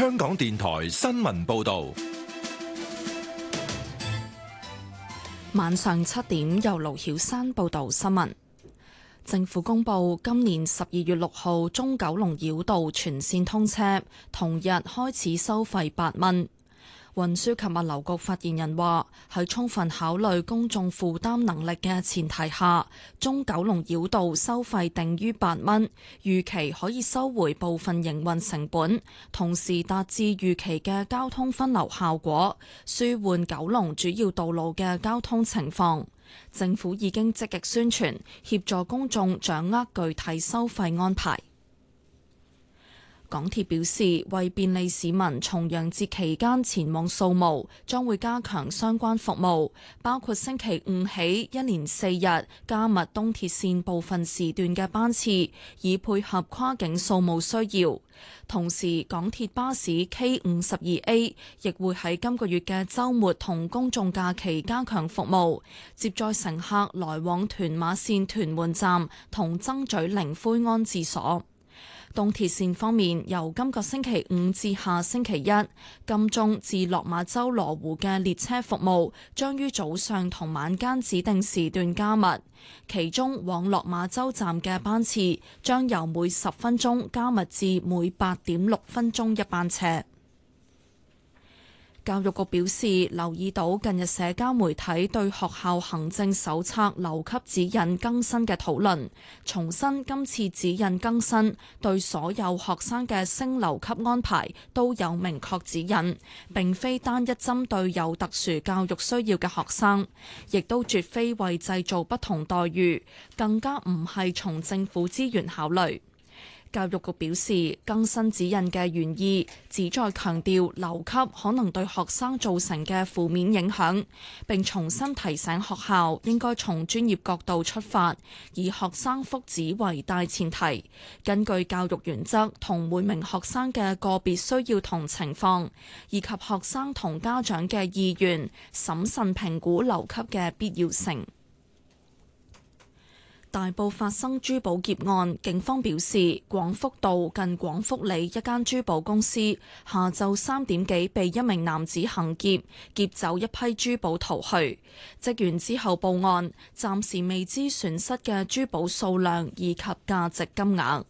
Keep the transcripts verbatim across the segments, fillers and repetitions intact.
香港電台新聞報道。 晚上七點，由盧曉山報道新聞。政府公布今年十二月六號中九龍繞道全線通車，同日開始收費八蚊。運輸及物流局發言人話，喺充分考慮公眾負擔能力嘅前提下，中九龍繞道收費定於八蚊，預期可以收回部分營運成本，同時達至預期嘅交通分流效果，舒緩九龍主要道路嘅交通情況。政府已經積極宣傳，協助公眾掌握具體收費安排。港鐵表示，為便利市民重陽節期間前往掃墓，將會加強相關服務，包括星期五起一連四日加密東鐵線部分時段嘅班次，以配合跨境掃墓需要。同時，港鐵巴士 K 五十二 A 亦會喺今個月嘅週末同公眾假期加強服務，接載乘客來往屯馬線屯門站同曾咀靈灰安置所。東鐵線方面，由今個星期五至下星期一，金鐘至落馬洲羅湖嘅列車服務將於早上同晚間指定時段加密，其中往落馬洲站嘅班次將由每十分鐘加密至每八點六分鐘一班車。教育局表示，留意到近日社交媒體對學校行政手冊留級指引更新嘅討論，重申今次指引更新對所有學生嘅升留級安排都有明確指引，並非單一針對有特殊教育需要嘅學生，亦都絕非為製造不同待遇，更加唔係從政府資源考慮。教育局表示，更新指引嘅原意旨在強調留級可能對學生造成嘅負面影響，並重新提醒學校應該從專業角度出發，以學生福祉為大前提，根據教育原則同每名學生嘅個別需要同情況，以及學生同家長嘅意願，審慎評估留級嘅必要性。大埔發生珠寶劫案，警方表示，廣福道近廣福里一間珠寶公司下晝三點幾被一名男子行劫，劫走一批珠寶逃去。職員之後報案，暫時未知損失嘅珠寶數量以及價值金額。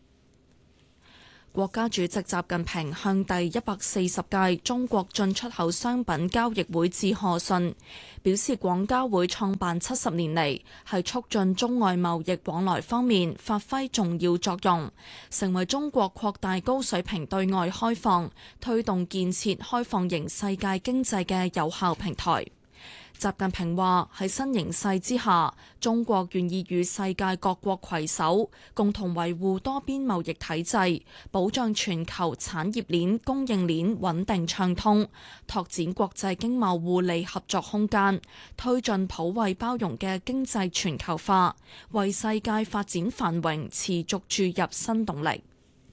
國家主席習近平向第一百四十屆中國進出口商品交易會致賀信，表示廣交會創辦七十年嚟，係促進中外貿易往來方面發揮重要作用，成為中國擴大高水平對外開放、推動建設開放型世界經濟嘅有效平台。習近平話，喺新形勢之下，中國願意與世界各國攜手，共同維護多邊貿易體制，保障全球產業鏈、供應鏈穩定暢通，拓展國際經貿互利合作空間，推進普惠包容嘅經濟全球化，為世界發展繁榮持續注入新動力。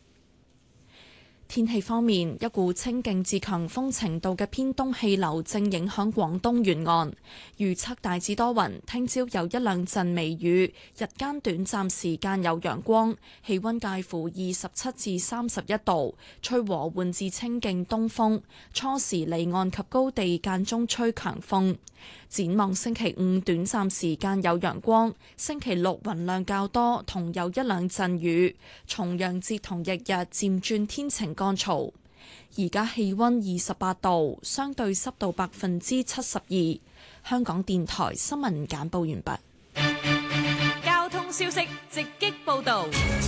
天氣方面，一股清勁至強風程度嘅偏東氣流正影響廣東沿岸，預測大致多雲，聽朝有一兩陣微雨，日間短暫時間有陽光，氣溫介乎二十七至三十一度，吹和緩至清勁東風，初時離岸及高地間中吹強風。展望星期五短暫時間有陽光，星期六雲量較多，同有一兩陣雨。重陽節同日日漸轉天晴乾燥。而家氣溫二十八度，相對濕度百分之七十二。香港電台新聞簡報完畢。 交通消息直擊報道。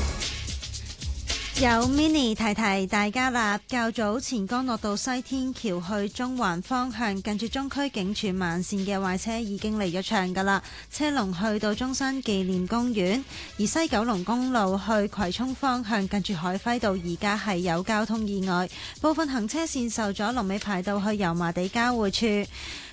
有 mini 提提大家啦，較早前干諾道西天橋去中環方向，近住中區警署慢線嘅壞車已經離咗場噶啦，車龍去到中山紀念公園。而西九龍公路去葵涌方向，近住海輝道而家係有交通意外，部分行車線受阻，龍尾排到去油麻地交匯處。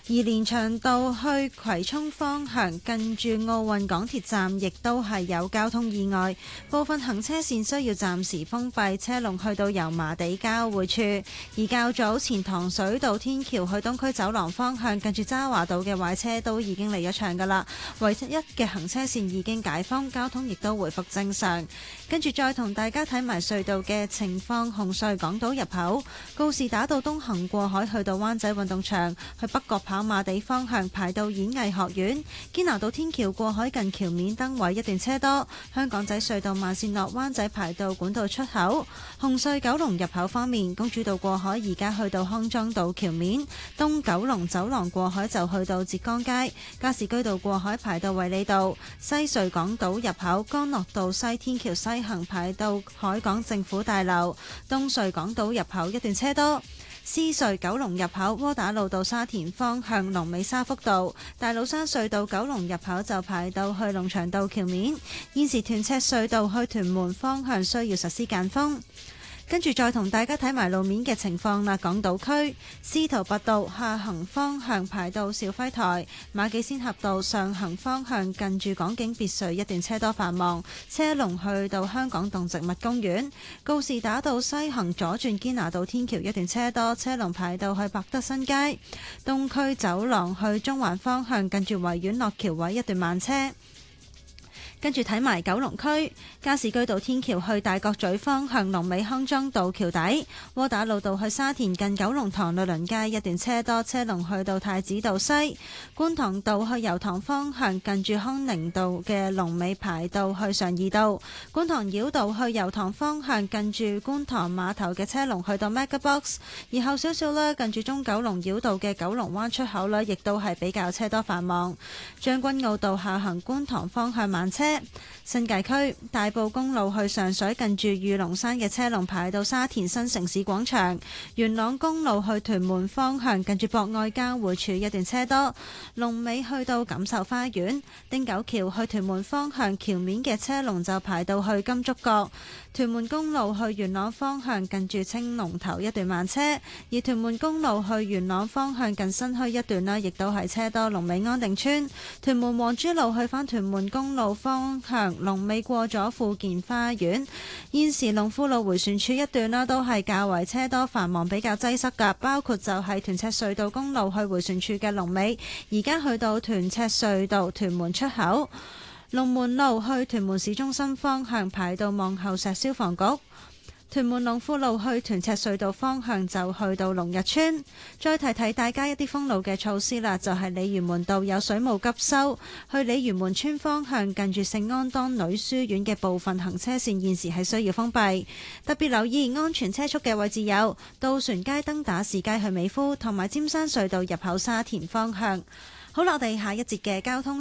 而連翔道去葵涌方向近住奧運港鐵站，亦都係有交通意外，部分行車線需要暫時封閉，車龍去到油麻地交匯處。而較早前糖水道天橋去東區走廊方向近住渣華道嘅壞車都已經離咗場㗎啦，唯一嘅行車線已經解封，交通亦都回復正常。跟住再同大家睇埋隧道嘅情況，紅隧港島入口告士打道東行過海去到灣仔運動場，去北角跑馬地方向排到演藝學院，堅拿道天橋過海近橋面燈位一段車多。香港仔隧道慢線落灣仔排到管道出口。紅隧九龍入口方面，公主道過海而家去到康莊道橋面，東九龍走廊過海就去到浙江街，加士居道過海排到衛理道。西隧港島入口干諾道西天橋西行排到海港政府大樓，東隧港島入口一段車多。獅隧九龍入口窩打老道沙田方向龍尾沙福道，大老山隧道九龍入口就排到去龍翔道橋面。現時屯赤隧道去屯門方向需要實施間封。跟住再同大家睇埋路面嘅情況啦。港島區司徒拔道下行方向排到肇輝台，馬己仙峽道上行方向近住港景別墅一段車多繁忙，車龍去到香港動植物公園。告士打道西行左轉堅拿道天橋一段車多，車龍排到去百德新街。東區走廊去中環方向近住維園落橋位一段慢車。跟住睇埋九龍區加士居道天橋去大角咀方向龍尾康莊道橋底，窩打老道去沙田近九龍塘律倫街一段車多，車龍去到太子道西。觀塘道去油塘方向近住康寧道嘅龍尾排到去常怡道。觀塘繞道去油塘方向近住觀塘碼頭嘅車龍去到 MegaBox， 而後少少啦，近住中九龍繞道嘅九龍灣出口啦，亦都係比較車多繁忙。將軍澳道下行觀塘方向慢車。新界區大埔公路去上水近住御龍山嘅車龍排到沙田新城市廣場。元朗公路去屯門方向近住博愛交匯處一段車多，龍尾去到錦繡花園。汀九橋去屯門方向橋面嘅車龍就排到去金竹角。屯門公路去元朗方向近住青龍頭一段慢車，而屯門公路去元朗方向近新墟一段啦，亦都係車多，龍尾安定村。屯門黃珠路去返屯門公路方向龍尾過咗富健花園。現時龍富路回旋處一段啦，都係較為車多繁忙，比較擠塞噶，包括就係屯赤隧道公路去回旋處嘅龍尾，而家去到屯赤隧道屯門出口。龍門路去屯門市中心方向排到望后石消防局。屯門龍富路去屯赤隧道方向就去到龍日村。再提提大家一啲封路嘅措施啦，就係鯉魚門道有水務急修，去鯉魚門村方向近住聖安當女書院嘅部分行車線現時係需要封閉。特別留意安全車速嘅位置有渡船街、登打士街去美孚，同埋尖山隧道入口沙田方向。好啦，我哋下一節嘅交通